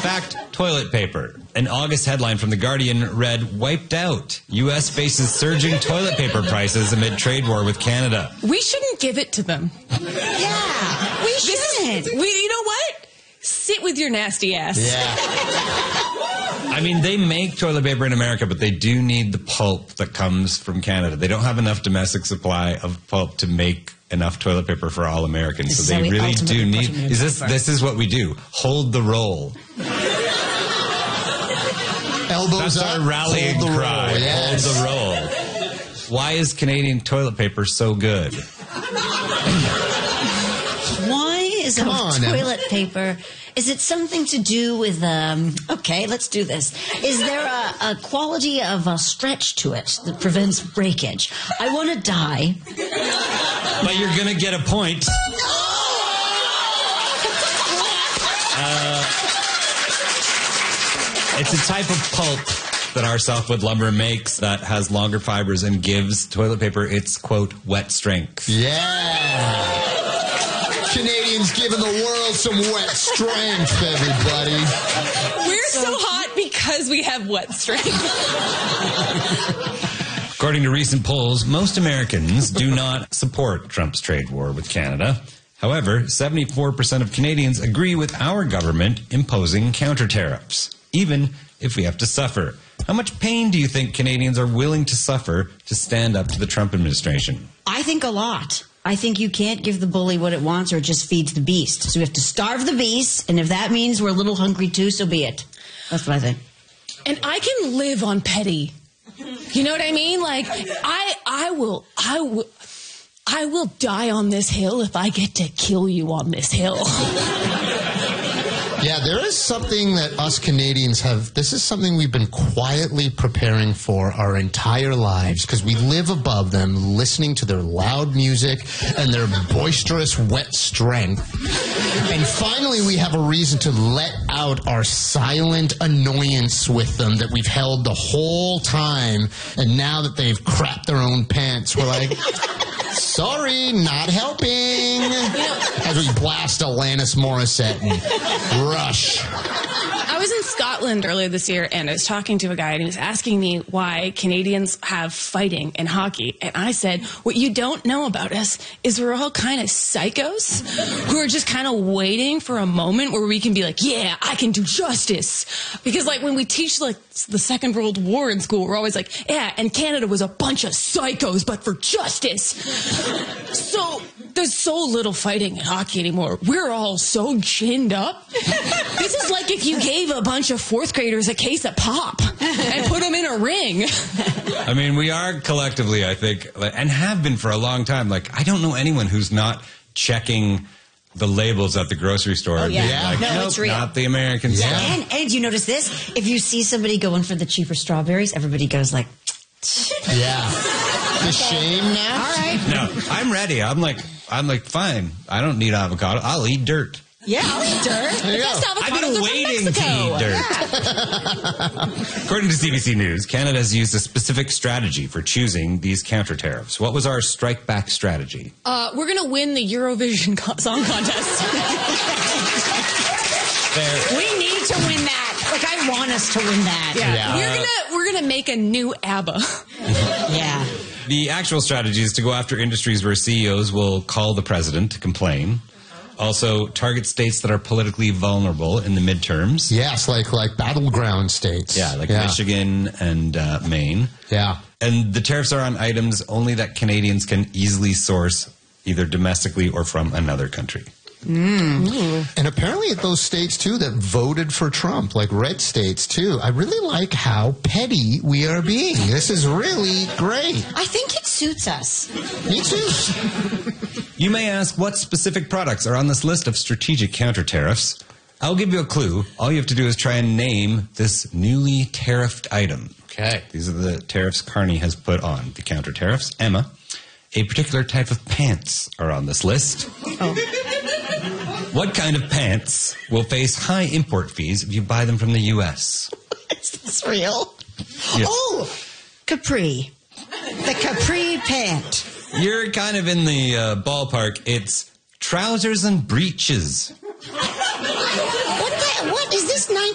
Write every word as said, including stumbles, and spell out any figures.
fact, toilet paper. An August headline from The Guardian read, "Wiped out. U S faces surging toilet paper prices amid trade war with Canada." We shouldn't give it to them. Yeah, we shouldn't. We, you know what? Sit with your nasty ass. Yeah. I mean, they make toilet paper in America, but they do need the pulp that comes from Canada. They don't have enough domestic supply of pulp to make enough toilet paper for all Americans. So they really do need... Is this, this is what we do. Hold the roll. Elbows That's up, our rallying hold the cry. roll, yes. Hold the roll. Why is Canadian toilet paper so good? Why is Come it on, toilet paper? Is it something to do with, um, okay, let's do this. Is there a, a quality of a stretch to it that prevents breakage? I want to die. But you're going to get a point. Uh, it's a type of pulp that our softwood lumber makes that has longer fibers and gives toilet paper its, quote, wet strength. Yeah. Canadians giving the world some wet strength, everybody. We're so, so hot because we have wet strength. According to recent polls, most Americans do not support Trump's trade war with Canada. However, seventy-four percent of Canadians agree with our government imposing counter tariffs, even if we have to suffer. How much pain do you think Canadians are willing to suffer to stand up to the Trump administration? I think a lot. I think you can't give the bully what it wants or it just feeds the beast. So we have to starve the beast, and if that means we're a little hungry too, so be it. That's what I think. And I can live on petty. You know what I mean? Like, I I will I will I will die on this hill if I get to kill you on this hill. Yeah, there is something that us Canadians have, this is something we've been quietly preparing for our entire lives because we live above them, listening to their loud music and their boisterous wet strength. And finally we have a reason to let out our silent annoyance with them that we've held the whole time. And now that they've crapped their own pants, we're like... Sorry, not helping. As we blast Alanis Morissette and Rush. I was in Scotland earlier this year, and I was talking to a guy, and he was asking me why Canadians have fighting in hockey. And I said, what you don't know about us is we're all kind of psychos who are just kind of waiting for a moment where we can be like, yeah, I can do justice. Because, like, when we teach, like, the Second World War in school, we're always like, yeah, and Canada was a bunch of psychos, but for justice. So there's so little fighting in hockey anymore. We're all so chinned up. This is like if you gave a bunch of fourth graders a case of pop and put them in a ring. I mean, we are collectively, I think, and have been for a long time. Like, I don't know anyone who's not checking the labels at the grocery store. Oh, yeah. Yeah. Like, No, nope, it's real. not the American Yeah. stuff. And, and did you notice this? If you see somebody going for the cheaper strawberries, everybody goes like... Yeah. The shame now? All right. No, I'm ready. I'm like, I'm like, fine. I don't need avocado. I'll eat dirt. Yeah, I'll eat dirt. There you go. I've been waiting to eat dirt. According to C B C News, Canada has used a specific strategy for choosing these counter tariffs. What was our strike back strategy? Uh, we're going to win the Eurovision co- Song Contest. Fair. We need to win that. Like, I want us to win that. Yeah. Yeah. We're going to we're gonna make a new ABBA. Yeah. The actual strategy is to go after industries where C E Os will call the president to complain. Also, target states that are politically vulnerable in the midterms. Yes, like like battleground states. Yeah, like Michigan and uh, Maine. Yeah. And the tariffs are on items only that Canadians can easily source either domestically or from another country. Mm. And apparently at those states, too, that voted for Trump, like red states, too. I really like how petty we are being. This is really great. I think it suits us. Me too. You may ask what specific products are on this list of strategic counter tariffs. I'll give you a clue. All you have to do is try and name this newly tariffed item. Okay. These are the tariffs Carney has put on, the counter tariffs. Emma, a particular type of pants are on this list. Oh. What kind of pants will face high import fees if you buy them from the U S? Is this real? Yeah. Oh, capri. The capri pant. You're kind of in the uh, ballpark. It's trousers and breeches. What the, what is this